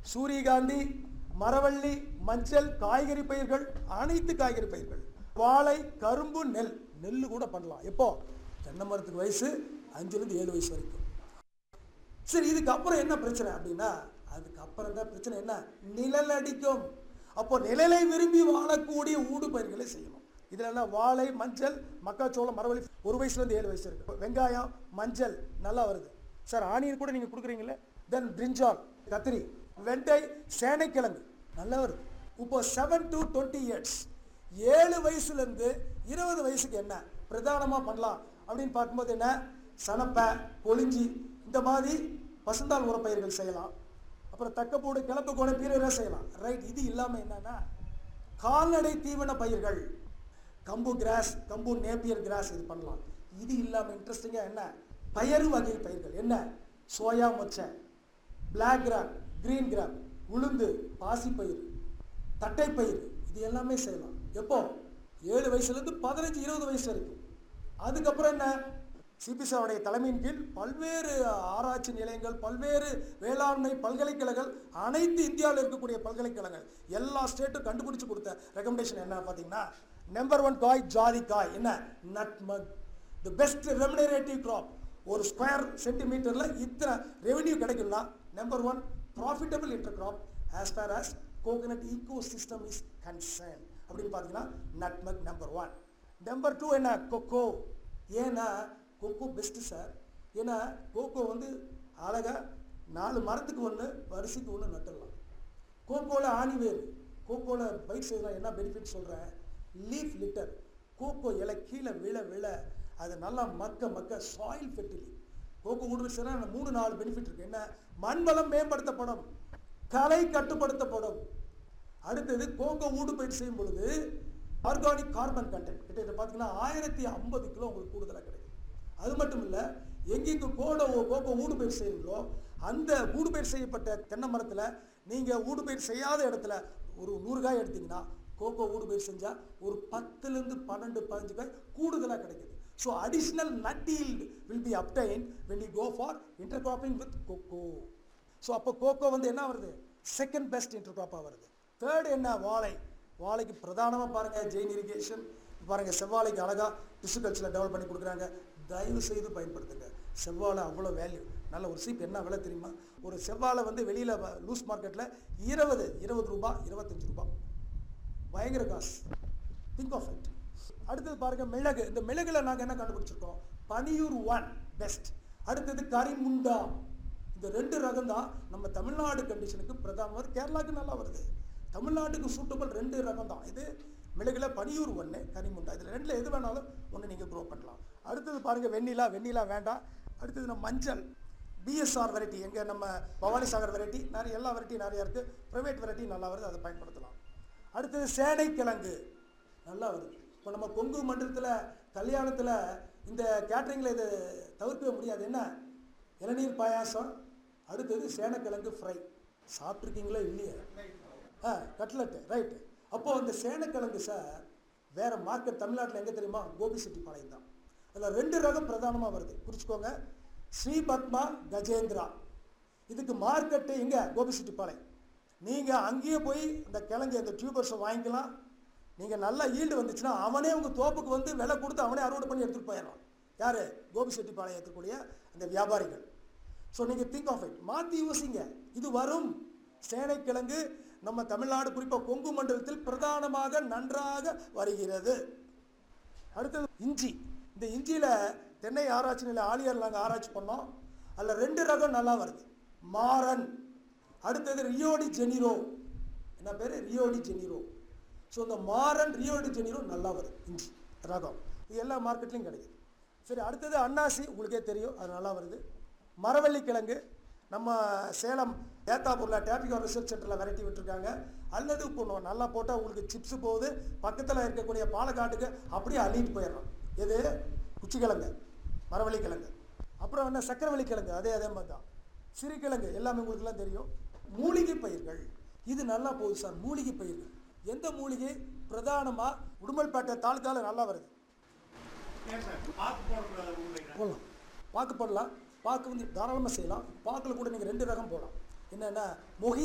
சூரியகாந்தி, மரவள்ளி, மஞ்சள், காய்கறி பயிர்கள், அனைத்து காய்கறி பயிர்கள், வாழை, கரும்பு, நெல் கூட பண்ணலாம். எப்போ? தென்னை மரத்துக்கு வயசு 5லேருந்து 7 வயசு வரைக்கும். சரி, இதுக்கப்புறம் என்ன பிரச்சனை அப்படின்னா, அதுக்கப்புறம் தான் பிரச்சனை என்ன? நிழல் அடிக்கும். அப்போ நிழலை விரும்பி வாழக்கூடிய ஊடு பயிர்களை செய்யணும். இதெல்லாம் வாழை, மஞ்சள், மக்காச்சோளம், மரவள்ளி 1 வயசுலேருந்து 7 வயசு இருக்கு. வெங்காயம், மஞ்சள் நல்லா வருது சார். ஆனியன் கூட நீங்கள் கொடுக்குறீங்களே. தென் பிரிஞ்சால், கத்திரி, வெண்டை, சேனைக்கிழங்கு நல்லா வருது. இப்போ 7 to 20 years, 7 வயசுலேருந்து 20 வயசுக்கு என்ன பிரதானமாக பண்ணலாம் அப்படின்னு பார்க்கும்போது என்ன? சனப்பை, கொளிஞ்சி, இந்த மாதிரி பசுந்தாள் உரப்பயிர்கள் செய்யலாம். அப்புறம் தக்கப்பூடு, கிளப்பு கோடை, பீரை செய்யலாம். ரைட். இது இல்லாமல் என்னன்னா கால்நடை தீவன பயிர்கள், கம்பு கிராஸ், கம்பு நேப்பியர் கிராஸ் இது பண்ணலாம். இது இல்லாமல் இன்ட்ரெஸ்டிங்காக என்ன? பயறு வகை பயிர்கள் என்ன? சோயா மொச்சை, பிளாக் கிராம், கிரீன் கிராம், உளுந்து, பாசிப்பயிர், தட்டைப்பயிர், இது எல்லாமே செய்யலாம். எப்போ? 7 வயசுலேருந்து 15-20 வயசு வரைக்கும். அதுக்கப்புறம் என்ன? சிபிசாவுடைய தலைமையின் கீழ் பல்வேறு ஆராய்ச்சி நிலையங்கள், பல்வேறு வேளாண்மை பல்கலைக்கழகங்கள், அனைத்து இந்தியாவில் இருக்கக்கூடிய பல்கலைக்கழகங்கள் எல்லா ஸ்டேட்டும் கண்டுபிடிச்சு கொடுத்த ரெக்கமெண்டேஷன் என்ன பார்த்தீங்கன்னா, நம்பர் 1 காய் ஜாதிக்காய். என்ன? நட்மக், தி பெஸ்ட் ரெமுனரேட்டிவ் கிராப். ஒரு ஸ்கொயர் சென்டிமீட்டரில் இத்தனை ரெவென்யூ கிடைக்கும்னா number 1 profitable inter graph as for as coconut ego system is concern அப்படின்னு பார்த்தீங்கன்னா நட்மக் நம்பர் 1. நம்பர் 2 என்ன? கொக்கோ. ஏன்னா கொக்கோ பெஸ்ட்டு சார். ஏன்னா கோகோ வந்து அழகாக 4 மரத்துக்கு 1, வரிசைக்கு 1 நட்டுடலாம். கோகோவில் ஆணி வேறு, கோகோவில் பயிர் செய்யலாம். என்ன பெனிஃபிட் சொல்கிறேன்? லீஃப் லிட்டர், கோகோ இலை கீழே விழ அது நல்லா மக்க சாயில் ஃபெர்டிலிட்டி. கோகோ ஊடு செய்யலாம். 3-4 பெனிஃபிட் இருக்குது. என்ன? மண் வளம் மேம்படுத்தப்படும், கலை கட்டுப்படுத்தப்படும். அடுத்தது கோகோ ஊடு பயிர் செய்யும் பொழுது ஆர்கானிக் கார்பன் கண்டென்ட் கிட்ட பார்த்தீங்கன்னா 1050 கிலோ உங்களுக்கு கூடுதலாக கிடைக்கும். அது மட்டும் இல்லை, எங்கெங்கே கோகோ ஊடு பயிர் செய்யுங்களோ அந்த ஊடு பயிர் செய்யப்பட்ட தென்னை மரத்தில் நீங்கள் ஊடு பயிர் செய்யாத இடத்துல ஒரு 100 காய் எடுத்தீங்கன்னா கோகோ ஊடு பயிர் செஞ்சால் ஒரு 10லேருந்து 12-15 காய் கூடுதலாக கிடைக்குது. So additional nut yield will be obtained when you go for intercropping with cocoa. So அப்போ கோகோ வந்து என்ன வருது? செகண்ட் பெஸ்ட் இன்டர்கிராப்பாக வருது. தேர்டு என்ன? வாழைக்கு பிரதானமாக பாருங்கள் ஜெயின் இரிகேஷன். பாருங்கள் செவ்வாழைக்கு அழகாக டிஷ்யூ கல்ச்சரில் டெவலப் பண்ணி கொடுக்குறாங்க. தயவு செய்து பயன்படுத்துங்க. செவ்வாழை அவ்வளோ வேல்யூ. நல்ல ஒரு சீப் என்ன விலை தெரியுமா? ஒரு செவ்வாழை வந்து வெளியில் லூஸ் மார்க்கெட்டில் 20 ரூபா, 25 ரூபா, பயங்கர காசு. Think of it. அடுத்தது பாருங்கள் மிளகு. இந்த மிளகுல நாங்கள் என்ன கண்டுபிடிச்சிருக்கோம்? பனியூர் 1 பெஸ்ட். அடுத்தது கரிமுண்டா. இந்த 2 ரகம் தான் நம்ம தமிழ்நாடு கண்டிஷனுக்கு பிரதானமாக. கேரளாவுக்கு நல்லா வருது. தமிழ்நாட்டுக்கு சூட்டபிள் 2 ரகம் தான் இது. மிளகுல பனியூர் 1, கரிமுண்டா. இதில் 2ல் எது வேணாலும் ஒன்று நீங்கள் க்ரோ பண்ணலாம். அடுத்தது பாருங்கள் வெண்ணிலா வேண்டாம். அடுத்தது நம்ம மஞ்சள் பிஎஸ்ஆர் வெரைட்டி, எங்கள் நம்ம பவானி சாகர் வெரைட்டி, நிறைய எல்லா வெரைட்டியும் நிறையா இருக்குது. ப்ரைவேட் வெரைட்டி நல்லா வருது, அதை பயன்படுத்தலாம். அடுத்தது சேனைக்கிழங்கு நல்லா வருது. இப்போ நம்ம கொங்கு மண்டலத்தில் கல்யாணத்தில் இந்த கேட்ரிங்கில் இது தவிர்க்கவே முடியாது. என்ன? இளநீர் பாயாசம். அடுத்தது சேனைக்கிழங்கு ஃப்ரை. சாப்பிட்ருக்கீங்களோ இல்லையா? கட்லெட்டு. ரைட்டு. அப்போது இந்த சேனைக்கிழங்கு சார் வேறு மார்க்கெட் தமிழ்நாட்டில் எங்கே தெரியுமா? கோபிச்செட்டிப்பாளையம் தான். அதில் 2 ரகம் பிரதானமாக வருது, குறிச்சிக்கோங்க. ஸ்ரீபத்மா, கஜேந்திரா. இதுக்கு மார்க்கெட்டு எங்கே? கோபிச்செட்டிப்பாளையம். நீங்கள் அங்கேயே போய் இந்த கிழங்கு இந்த டியூபர்ஸை வாங்கிக்கலாம். நீங்கள் நல்லா ஈல்டு வந்துச்சுன்னா அவனே உங்கள் தோப்புக்கு வந்து விலை கொடுத்து அவனே அறுவடை பண்ணி எடுத்துகிட்டு போயிடலாம். யார்? கோபிச்செட்டிப்பாளையம் இருக்கக்கூடிய அந்த வியாபாரிகள். ஸோ நீங்கள் திங்க் ஆஃப் இட், மாற்றி யோசிங்க. இது வரும். சேனைக்கிழங்கு நம்ம தமிழ்நாடு குறிப்பாக கொங்கு மண்டலத்தில் பிரதானமாக நன்றாக வருகிறது. அடுத்தது இஞ்சி. இந்த இஞ்சியில் தென்னை ஆராய்ச்சி நிலை ஆலியார் நாங்கள் ஆராய்ச்சி பண்ணோம். அதில் 2 ரகம் நல்லா வருது. மாறன். அடுத்தது ரியோடி ஜெனிரோ. என்ன பேர்? ரியோடி ஜெனிரோ. ஸோ இந்த மாறன், ரியோடி ஜெனிரோ நல்லா வருது இஞ்சி ரகம். இது எல்லா மார்க்கெட்லையும் கிடைக்குது. சரி, அடுத்தது அன்னாசி. உங்களுக்கே தெரியும், அது நல்லா வருது. மரவள்ளி கிழங்கு நம்ம சேலம் ஏத்தாப்பூரில் டேபிகோ ரிசர்ச் சென்டரில் வெரைட்டி விட்டுருக்காங்க. அல்லது இப்போ நல்லா போட்டால் உங்களுக்கு சிப்ஸு போகுது. பக்கத்தில் இருக்கக்கூடிய பாலக்காட்டுக்கு அப்படியே அள்ளிட்டு போயிடலாம். எது? குச்சிக்கிழங்கு, மரவள்ளி கிழங்கு. அப்புறம் என்ன? சக்கரவள்ளி கிழங்கு. அதே மாதிரி தான். சிறுகிழங்கு எல்லாமே உங்களுக்குலாம் தெரியும். மூலிகை பயிர்கள் இது நல்லா போகுது சார். மூலிகை பயிர்கள் எந்த மூலிகை? பிரதானமாக உடுமல்பேட்டை தாலுக்காவில் நல்லா வருது. போடலாம், பாக்கு போடலாம். பாக்கு வந்து தாராளமாக செய்யலாம். பாக்கில் கூட நீங்கள் 2 ரகம் போடலாம். என்னென்னா மொஹி